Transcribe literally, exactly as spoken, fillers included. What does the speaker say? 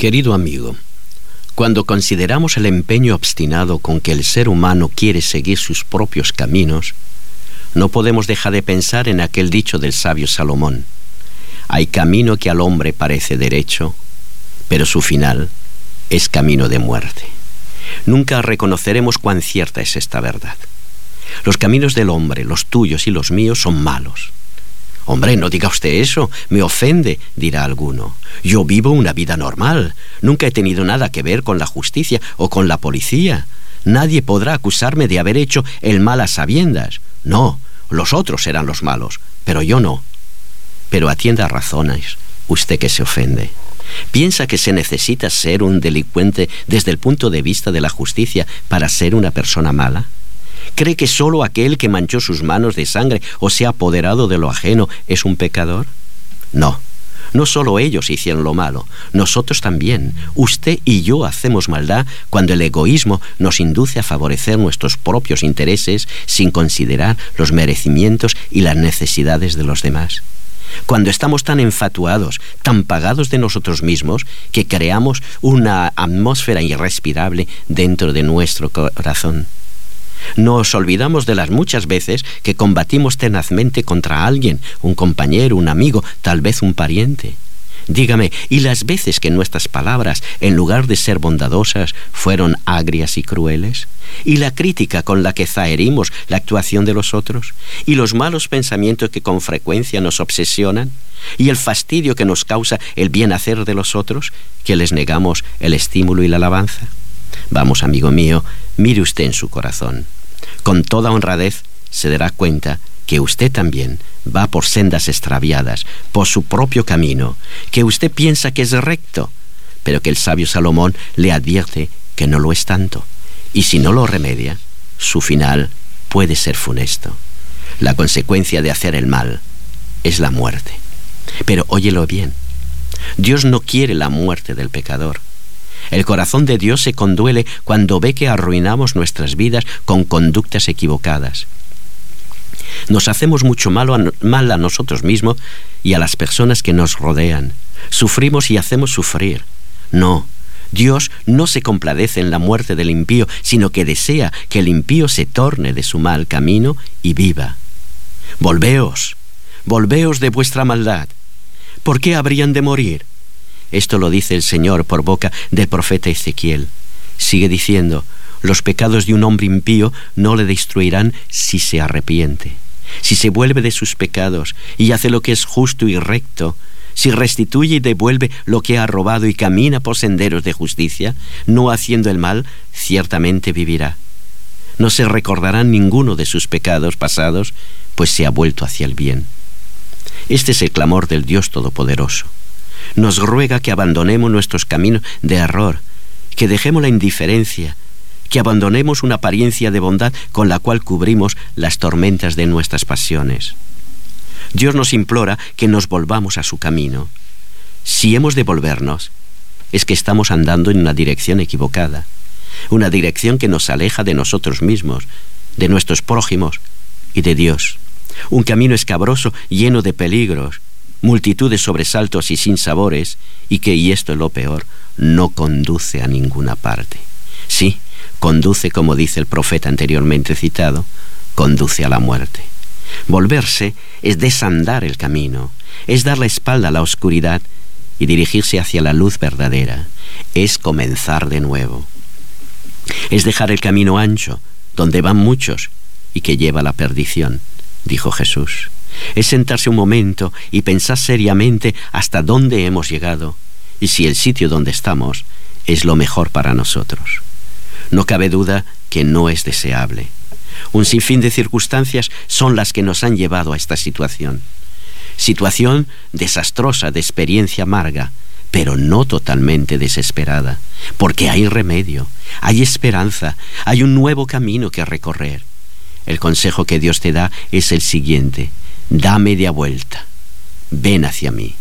Querido amigo, cuando consideramos el empeño obstinado con que el ser humano quiere seguir sus propios caminos, no podemos dejar de pensar en aquel dicho del sabio Salomón: hay camino que al hombre parece derecho, pero su final es camino de muerte. Nunca reconoceremos cuán cierta es esta verdad. Los caminos del hombre, los tuyos y los míos, son malos. Hombre, no diga usted eso, me ofende, dirá alguno. Yo vivo una vida normal, nunca he tenido nada que ver con la justicia o con la policía. Nadie podrá acusarme de haber hecho el mal a sabiendas. No, los otros serán los malos, pero yo no. Pero atienda a razones, usted que se ofende. ¿Piensa que se necesita ser un delincuente desde el punto de vista de la justicia para ser una persona mala? ¿Cree que solo aquel que manchó sus manos de sangre o se ha apoderado de lo ajeno es un pecador? No, no solo ellos hicieron lo malo, nosotros también. Usted y yo hacemos maldad cuando el egoísmo nos induce a favorecer nuestros propios intereses sin considerar los merecimientos y las necesidades de los demás. Cuando estamos tan enfatuados, tan pagados de nosotros mismos, que creamos una atmósfera irrespirable dentro de nuestro corazón. Nos olvidamos de las muchas veces que combatimos tenazmente contra alguien, un compañero, un amigo, tal vez un pariente. Dígame, ¿y las veces que nuestras palabras, en lugar de ser bondadosas, fueron agrias y crueles? ¿Y la crítica con la que zaherimos la actuación de los otros? ¿Y los malos pensamientos que con frecuencia nos obsesionan? ¿Y el fastidio que nos causa el bien hacer de los otros, que les negamos el estímulo y la alabanza? Vamos, amigo mío, mire usted en su corazón. Con toda honradez se dará cuenta que usted también va por sendas extraviadas, por su propio camino, que usted piensa que es recto, pero que el sabio Salomón le advierte que no lo es tanto, y si no lo remedia, su final puede ser funesto. La consecuencia de hacer el mal es la muerte. Pero óyelo bien, Dios no quiere la muerte del pecador. El corazón de Dios se conduele cuando ve que arruinamos nuestras vidas con conductas equivocadas. Nos hacemos mucho mal a, mal a nosotros mismos y a las personas que nos rodean. Sufrimos y hacemos sufrir. No, Dios no se compadece en la muerte del impío, sino que desea que el impío se torne de su mal camino y viva. Volveos, volveos de vuestra maldad. ¿Por qué habrían de morir? Esto lo dice el Señor por boca del profeta Ezequiel. Sigue diciendo: los pecados de un hombre impío no le destruirán si se arrepiente, si se vuelve de sus pecados y hace lo que es justo y recto, si restituye y devuelve lo que ha robado y camina por senderos de justicia, no haciendo el mal, ciertamente vivirá. No se recordará ninguno de sus pecados pasados, pues se ha vuelto hacia el bien. Este es el clamor del Dios Todopoderoso. Nos ruega que abandonemos nuestros caminos de error, que dejemos la indiferencia, que abandonemos una apariencia de bondad con la cual cubrimos las tormentas de nuestras pasiones. Dios nos implora que nos volvamos a su camino. Si hemos de volvernos, es que estamos andando en una dirección equivocada, una dirección que nos aleja de nosotros mismos, de nuestros prójimos y de Dios. Un camino escabroso, lleno de peligros, multitud de sobresaltos y sinsabores, y que, y esto es lo peor, no conduce a ninguna parte. Sí, conduce, como dice el profeta anteriormente citado, conduce a la muerte. Volverse es desandar el camino, es dar la espalda a la oscuridad y dirigirse hacia la luz verdadera, es comenzar de nuevo. Es dejar el camino ancho, donde van muchos, y que lleva a la perdición, dijo Jesús. Es sentarse un momento y pensar seriamente hasta dónde hemos llegado y si el sitio donde estamos es lo mejor para nosotros. No cabe duda que no es deseable. Un sinfín de circunstancias son las que nos han llevado a esta situación. Situación desastrosa, de experiencia amarga, pero no totalmente desesperada, porque hay remedio, hay esperanza, hay un nuevo camino que recorrer. El consejo que Dios te da es el siguiente: da media vuelta, ven hacia mí.